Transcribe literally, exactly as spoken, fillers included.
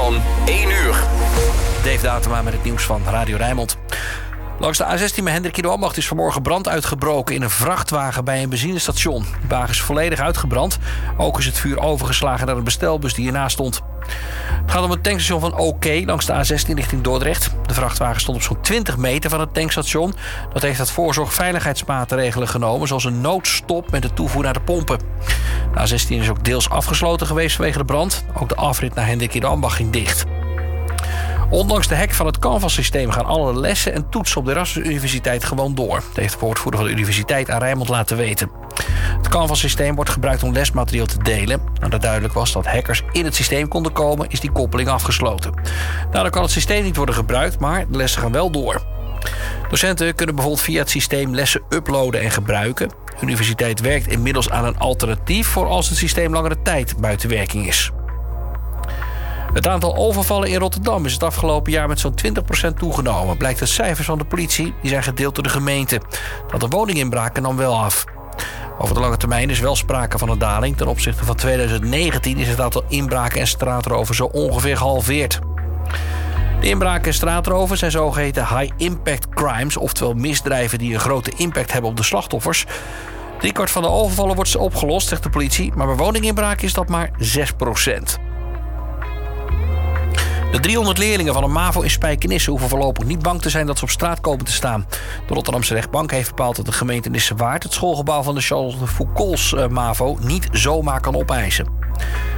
van één uur. Dave Datema met het nieuws van Radio Rijnmond. Langs de A zestien met Hendrik de Ambacht is vanmorgen brand uitgebroken in een vrachtwagen bij een benzinestation. De wagen is volledig uitgebrand. Ook is het vuur overgeslagen naar een bestelbus die ernaast stond. Het gaat om het tankstation van OK langs de A zestien richting Dordrecht. De vrachtwagen stond op zo'n twintig meter van het tankstation. Dat heeft uit voorzorg veiligheidsmaatregelen genomen, zoals een noodstop met de toevoer naar de pompen. De A zestien is ook deels afgesloten geweest vanwege de brand. Ook de afrit naar Hendrik de Ambacht ging dicht. Ondanks de hek van het Canvas-systeem gaan alle lessen en toetsen op de Erasmus Universiteit gewoon door. Dat heeft de woordvoerder van de universiteit aan Rijnmond laten weten. Het Canvas-systeem wordt gebruikt om lesmateriaal te delen. Nadat duidelijk was dat hackers in het systeem konden komen, is die koppeling afgesloten. Daardoor kan het systeem niet worden gebruikt, maar de lessen gaan wel door. Docenten kunnen bijvoorbeeld via het systeem lessen uploaden en gebruiken. De universiteit werkt inmiddels aan een alternatief voor als het systeem langere tijd buiten werking is. Het aantal overvallen in Rotterdam is het afgelopen jaar met zo'n twintig procent toegenomen. Blijkt uit cijfers van de politie, die zijn gedeeld door de gemeente. Dat de woninginbraken nam wel af. Over de lange termijn is wel sprake van een daling. Ten opzichte van tweeduizend negentien is het aantal inbraken en straatroven zo ongeveer gehalveerd. De inbraken en straatroven zijn zogeheten high-impact crimes, oftewel misdrijven die een grote impact hebben op de slachtoffers. Driekwart van de overvallen wordt opgelost, zegt de politie, maar bij woninginbraken is dat maar zes procent. De driehonderd leerlingen van een MAVO in Spijkenisse hoeven voorlopig niet bang te zijn dat ze op straat komen te staan. De Rotterdamse rechtbank heeft bepaald dat de gemeente Nissewaard het schoolgebouw van de Charles de Foucaults uh, MAVO niet zomaar kan opeisen.